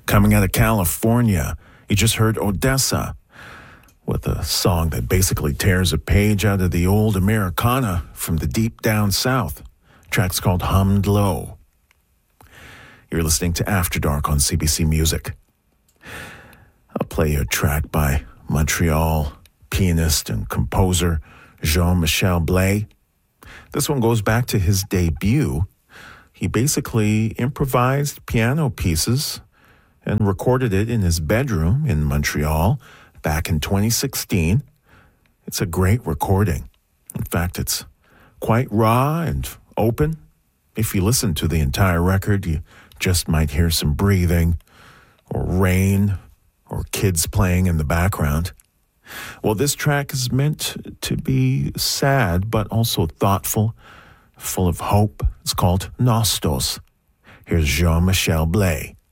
Coming out of California, you just heard Odessa with a song that basically tears a page out of the old Americana from the deep down south. The track's called Hummed Low. You're listening to After Dark on CBC Music. I'll play you a track by Montreal pianist and composer Jean-Michel Blais. This one goes back to his debut. He basically improvised piano pieces and recorded it in his bedroom in Montreal back in 2016. It's a great recording. In fact, it's quite raw and open. If you listen to the entire record, you just might hear some breathing or rain or kids playing in the background. Well, this track is meant to be sad, but also thoughtful, full of hope. It's called Nostos. Here's Jean-Michel Blais.